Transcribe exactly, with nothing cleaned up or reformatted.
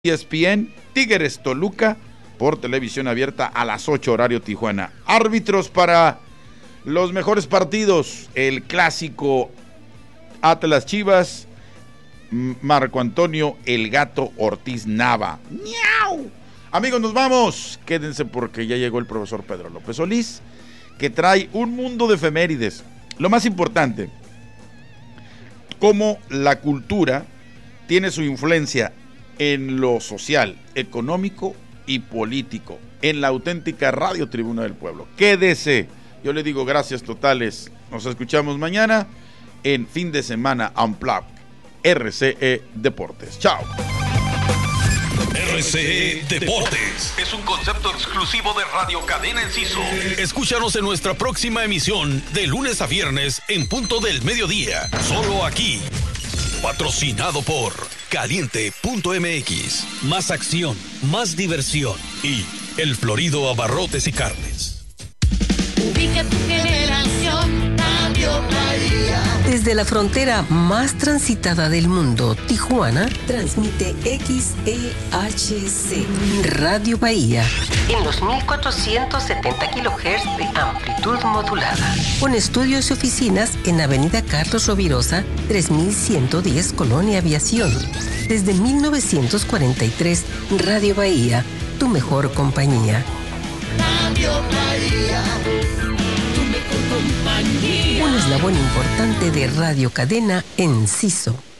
E S P N, Tigres Toluca, por televisión abierta a las ocho horario Tijuana. Árbitros para los mejores partidos, el clásico Atlas Chivas, Marco Antonio El Gato Ortiz Nava. ¡Miau! Amigos, nos vamos. Quédense porque ya llegó el profesor Pedro López Solís, que trae un mundo de efemérides. Lo más importante, cómo la cultura tiene su influencia en lo social, económico y político, en la auténtica Radio Tribuna del Pueblo. Quédese. Yo le digo gracias totales. Nos escuchamos mañana en Fin de Semana Unplugged, R C E Deportes. Chao. R C E Deportes es un concepto exclusivo de Radio Cadena Enciso. Escúchanos en nuestra próxima emisión de lunes a viernes en punto del mediodía. Solo aquí. Patrocinado por Caliente punto M X. Más acción, más diversión y El Florido Abarrotes y Carnes. Ubica tu generación, Radio Bahía. Desde la frontera más transitada del mundo, Tijuana, transmite X E H C, Radio Bahía, en los mil cuatrocientos setenta kilohertz de amplitud modulada. Con estudios y oficinas en Avenida Carlos Rovirosa, tres mil ciento diez, Colonia Aviación. Desde mil novecientos cuarenta y tres, Radio Bahía, tu mejor compañía. Radio Bahía, tu mejor compañía. Un eslabón importante de Radio Cadena Enciso.